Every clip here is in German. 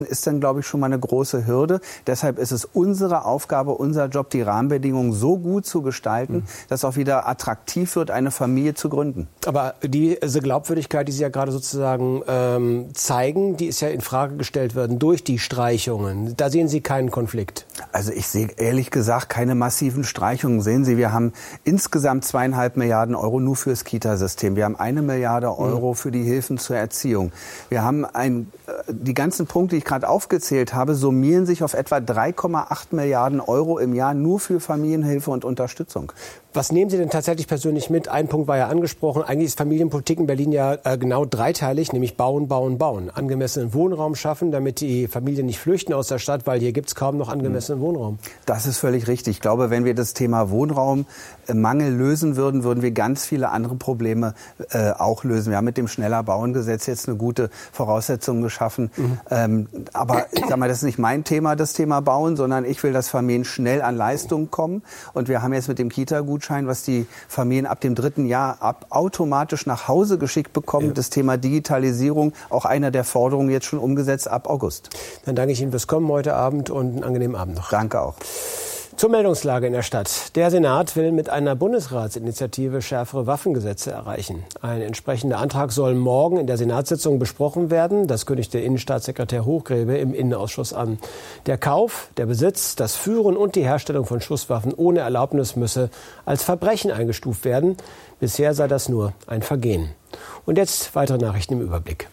ist dann, glaube ich, schon mal eine große Hürde. Deshalb ist es unsere Aufgabe, unser Job, die Rahmenbedingungen so gut zu gestalten, dass auch wieder attraktiv wird, eine Familie zu gründen. Aber diese Glaubwürdigkeit, die Sie ja gerade sozusagen zeigen, die ist ja in Frage gestellt worden durch die Streichungen. Da sehen Sie keinen Konflikt? Also ich sehe ehrlich gesagt keine massiven Streichungen. Sehen Sie, wir haben insgesamt 2,5 Milliarden Euro nur fürs Kitasystem. Wir haben 1 Milliarde Euro für die Hilfen zur Erziehung. Wir haben die ganzen Punkte, die ich gerade aufgezählt habe, summieren sich auf etwa 3,8 Milliarden Euro im Jahr nur für Familienhilfe und Unterstützung. Was nehmen Sie denn tatsächlich persönlich mit? Ein Punkt war ja angesprochen. Eigentlich ist Familienpolitik in Berlin ja genau dreiteilig, nämlich bauen, bauen, bauen. Angemessenen Wohnraum schaffen, damit die Familien nicht flüchten aus der Stadt, weil hier gibt es kaum noch angemessenen Wohnraum. Das ist völlig richtig. Ich glaube, wenn wir das Thema Wohnraummangel lösen würden, würden wir ganz viele andere Probleme auch lösen. Wir haben mit dem Schneller-Bauen-Gesetz jetzt eine gute Voraussetzung geschaffen. Aber ich sag mal, das ist nicht mein Thema, das Thema Bauen, sondern ich will, dass Familien schnell an Leistungen kommen. Und wir haben jetzt mit dem Kita-Gutschein, was die Familien ab dem 3. Jahr automatisch nach Hause geschickt bekommen, das Thema Digitalisierung, auch einer der Forderungen jetzt schon umgesetzt ab August. Dann danke ich Ihnen fürs Kommen heute Abend und einen angenehmen Abend noch. Danke auch. Zur Meldungslage in der Stadt. Der Senat will mit einer Bundesratsinitiative schärfere Waffengesetze erreichen. Ein entsprechender Antrag soll morgen in der Senatssitzung besprochen werden. Das kündigte Innenstaatssekretär Hochgräbe im Innenausschuss an. Der Kauf, der Besitz, das Führen und die Herstellung von Schusswaffen ohne Erlaubnis müsse als Verbrechen eingestuft werden. Bisher sei das nur ein Vergehen. Und jetzt weitere Nachrichten im Überblick.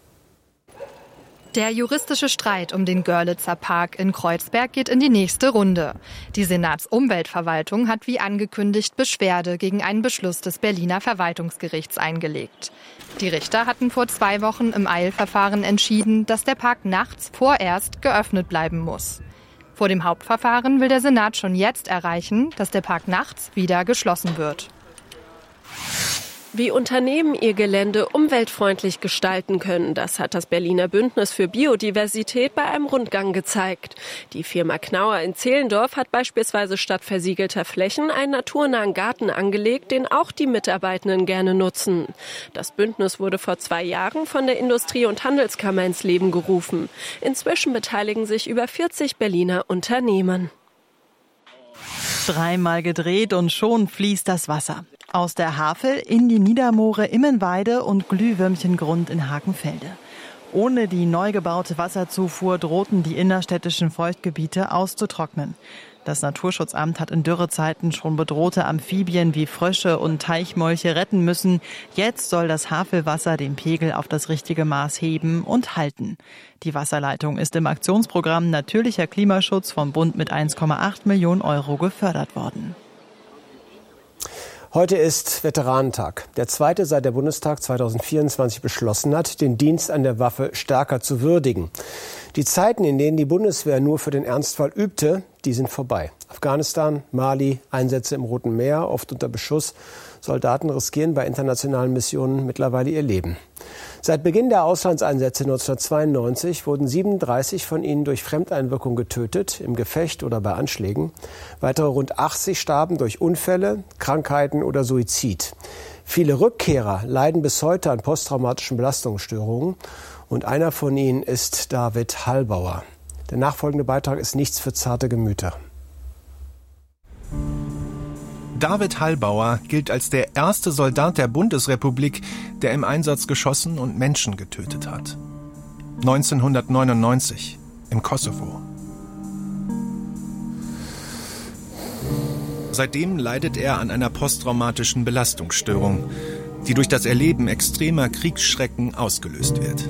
Der juristische Streit um den Görlitzer Park in Kreuzberg geht in die nächste Runde. Die Senatsumweltverwaltung hat wie angekündigt Beschwerde gegen einen Beschluss des Berliner Verwaltungsgerichts eingelegt. Die Richter hatten vor 2 Wochen im Eilverfahren entschieden, dass der Park nachts vorerst geöffnet bleiben muss. Vor dem Hauptverfahren will der Senat schon jetzt erreichen, dass der Park nachts wieder geschlossen wird. Wie Unternehmen ihr Gelände umweltfreundlich gestalten können, das hat das Berliner Bündnis für Biodiversität bei einem Rundgang gezeigt. Die Firma Knauer in Zehlendorf hat beispielsweise statt versiegelter Flächen einen naturnahen Garten angelegt, den auch die Mitarbeitenden gerne nutzen. Das Bündnis wurde vor 2 Jahren von der Industrie- und Handelskammer ins Leben gerufen. Inzwischen beteiligen sich über 40 Berliner Unternehmen. 3-mal gedreht und schon fließt das Wasser. Aus der Havel in die Niedermoore Immenweide und Glühwürmchengrund in Hakenfelde. Ohne die neu gebaute Wasserzufuhr drohten die innerstädtischen Feuchtgebiete auszutrocknen. Das Naturschutzamt hat in Dürrezeiten schon bedrohte Amphibien wie Frösche und Teichmolche retten müssen. Jetzt soll das Havelwasser den Pegel auf das richtige Maß heben und halten. Die Wasserleitung ist im Aktionsprogramm Natürlicher Klimaschutz vom Bund mit 1,8 Millionen Euro gefördert worden. Heute ist Veteranentag. Der zweite, seit der Bundestag 2024 beschlossen hat, den Dienst an der Waffe stärker zu würdigen. Die Zeiten, in denen die Bundeswehr nur für den Ernstfall übte, die sind vorbei. Afghanistan, Mali, Einsätze im Roten Meer, oft unter Beschuss. Soldaten riskieren bei internationalen Missionen mittlerweile ihr Leben. Seit Beginn der Auslandseinsätze 1992 wurden 37 von ihnen durch Fremdeinwirkung getötet, im Gefecht oder bei Anschlägen. Weitere rund 80 starben durch Unfälle, Krankheiten oder Suizid. Viele Rückkehrer leiden bis heute an posttraumatischen Belastungsstörungen. Und einer von ihnen ist David Hallbauer. Der nachfolgende Beitrag ist nichts für zarte Gemüter. David Hallbauer gilt als der erste Soldat der Bundesrepublik, der im Einsatz geschossen und Menschen getötet hat. 1999 im Kosovo. Seitdem leidet er an einer posttraumatischen Belastungsstörung, die durch das Erleben extremer Kriegsschrecken ausgelöst wird.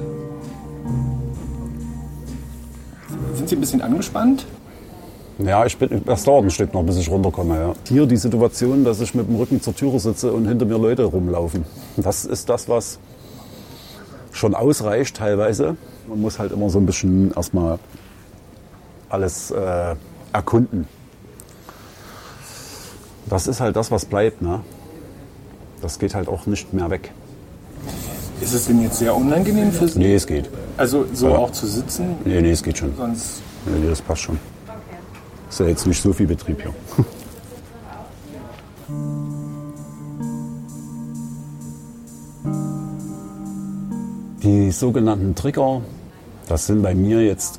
Sind Sie ein bisschen angespannt? Ja, das dauert ein Stück noch, bis ich runterkomme. Ja. Hier die Situation, dass ich mit dem Rücken zur Türe sitze und hinter mir Leute rumlaufen. Das ist das, was schon ausreicht teilweise. Man muss halt immer so ein bisschen erstmal alles erkunden. Das ist halt das, was bleibt. Ne? Das geht halt auch nicht mehr weg. Ist es denn jetzt sehr unangenehm für Sie? Nee, es geht. Also so ja. Auch zu sitzen? Nee, es geht schon. Sonst Nee, das passt schon. Ist ja jetzt nicht so viel Betrieb hier. Die sogenannten Trigger, das sind bei mir jetzt